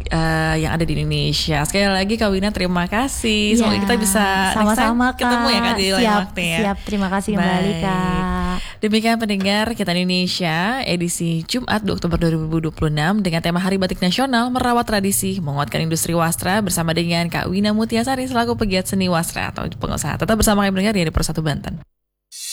yang ada di Indonesia. Sekali lagi Kak Wina terima kasih. Semoga kita bisa sama-sama ketemu ya Kak di lain waktu ya. Siap, terima kasih kembali Kak. Demikian pendengar Kita Indonesia edisi Jumat 2 Oktober 2026 dengan tema Hari Batik Nasional Merawat Tradisi Menguatkan Industri Wastra bersama dengan Kak Wina Mutiasari selaku pegiat seni wastra atau pengusaha. Tetap bersama kami pendengar di Persatu Banten.